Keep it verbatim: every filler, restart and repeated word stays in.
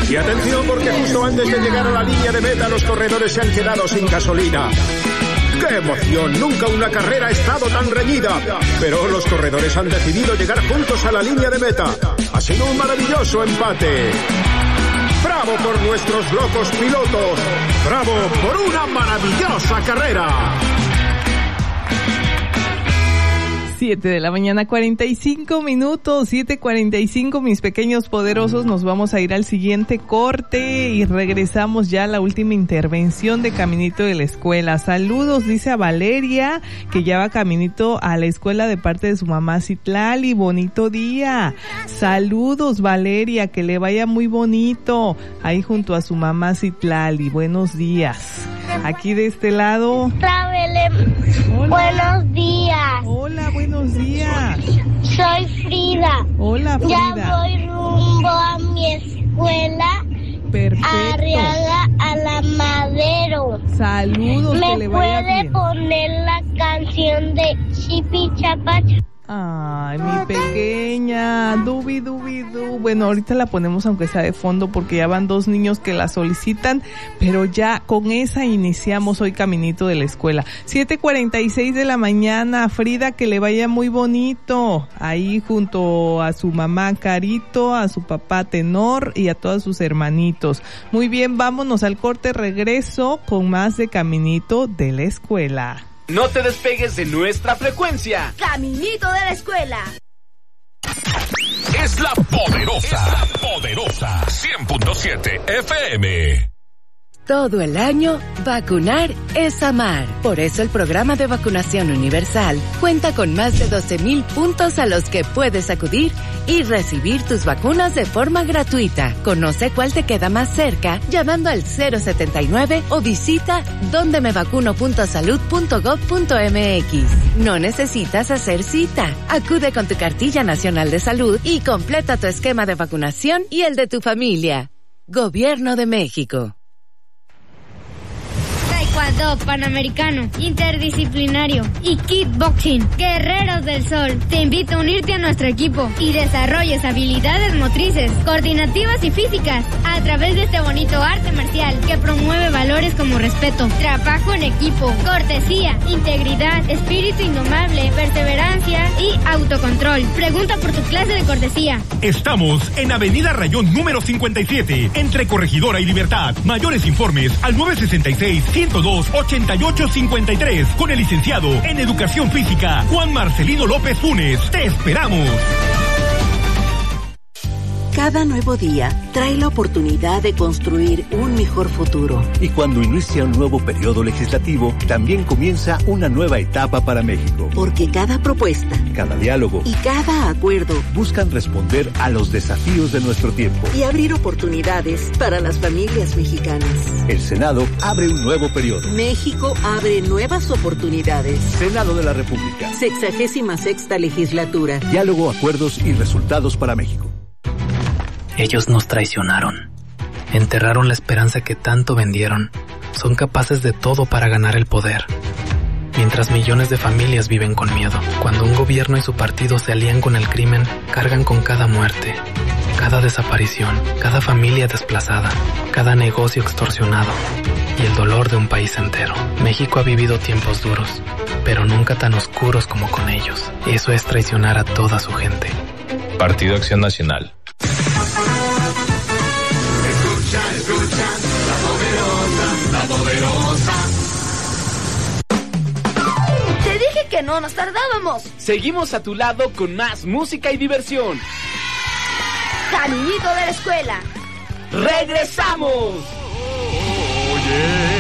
Y atención, porque justo antes de llegar a la línea de meta, los corredores se han quedado sin gasolina. ¡Qué emoción! Nunca una carrera ha estado tan reñida. Pero los corredores han decidido llegar juntos a la línea de meta. Ha sido un maravilloso empate. ¡Bravo por nuestros locos pilotos! ¡Bravo por una maravillosa carrera! siete de la mañana, cuarenta y cinco minutos, siete cuarenta y cinco, mis pequeños poderosos. Nos vamos a ir al siguiente corte y regresamos ya a la última intervención de Caminito de la Escuela. Saludos, dice a Valeria, que ya va caminito a la escuela de parte de su mamá Citlali. Bonito día. Saludos, Valeria, que le vaya muy bonito ahí junto a su mamá Citlali. Buenos días. Aquí de este lado. Hola. Buenos días. Hola, buenos días. Soy Frida. Hola, Frida. Ya voy rumbo a mi escuela. Perfecto. Arriaga a la Madero. Saludos, que le vaya bien. ¿Me puede poner la canción de Chipi Chapacha? Ay, mi pequeña, dubi dubi du. Bueno, ahorita la ponemos aunque sea de fondo porque ya van dos niños que la solicitan, pero ya con esa iniciamos hoy Caminito de la Escuela. siete cuarenta y seis de la mañana, Frida, que le vaya muy bonito ahí junto a su mamá Carito, a su papá Tenor y a todos sus hermanitos. Muy bien, vámonos al corte, regreso con más de Caminito de la Escuela. No te despegues de nuestra frecuencia. Caminito de la Escuela. Es la poderosa, es la poderosa cien punto siete F M. Todo el año, vacunar es amar. Por eso el programa de vacunación universal cuenta con más de doce mil puntos a los que puedes acudir y recibir tus vacunas de forma gratuita. Conoce cuál te queda más cerca llamando al cero setenta y nueve o visita donde me vacuno punto salud punto gob punto eme equis. No necesitas hacer cita. Acude con tu cartilla nacional de salud y completa tu esquema de vacunación y el de tu familia. Gobierno de México. Taekwondo, Panamericano, Interdisciplinario y Kickboxing. Guerreros del Sol, te invito a unirte a nuestro equipo y desarrolles habilidades motrices, coordinativas y físicas a través de este bonito arte marcial que promueve valores como respeto, trabajo en equipo, cortesía, integridad, espíritu indomable, perseverancia y autocontrol. Pregunta por tu clase de cortesía. Estamos en Avenida Rayón número cincuenta y siete, entre Corregidora y Libertad. Mayores informes al nueve sesenta y seis, ciento dos, ochenta y ocho cincuenta y tres con el licenciado en Educación Física, Juan Marcelino López Funes. ¡Te esperamos! Cada nuevo día trae la oportunidad de construir un mejor futuro. Y cuando inicia un nuevo periodo legislativo, también comienza una nueva etapa para México. Porque cada propuesta, cada diálogo y cada acuerdo buscan responder a los desafíos de nuestro tiempo y abrir oportunidades para las familias mexicanas. El Senado abre un nuevo periodo. México abre nuevas oportunidades. Senado de la República. Sexagésima sexta legislatura. Diálogo, acuerdos y resultados para México. Ellos nos traicionaron, enterraron la esperanza que tanto vendieron, son capaces de todo para ganar el poder. Mientras millones de familias viven con miedo, cuando un gobierno y su partido se alían con el crimen, cargan con cada muerte, cada desaparición, cada familia desplazada, cada negocio extorsionado y el dolor de un país entero. México ha vivido tiempos duros, pero nunca tan oscuros como con ellos. Eso es traicionar a toda su gente. Partido Acción Nacional. Escucha, escucha, la poderosa, la poderosa. Te dije que no nos tardábamos. Seguimos a tu lado con más música y diversión. Caminito de la Escuela. ¡Regresamos! Oh, yeah.